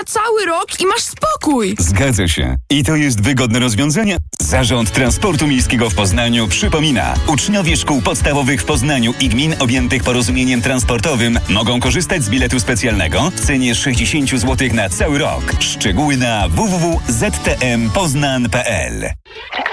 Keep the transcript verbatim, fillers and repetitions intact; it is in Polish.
cały rok i masz spokój. Zgadza się. I to jest wygodne rozwiązanie. Zarząd Transportu Miejskiego w Poznaniu przypomina. Uczniowie szkół podstawowych w Poznaniu i gmin objętych porozumieniem transportowym mogą korzystać z biletu specjalnego w cenie sześćdziesiąt złotych na cały rok. Szczegóły na w w w kropka z t m poznan kropka p l.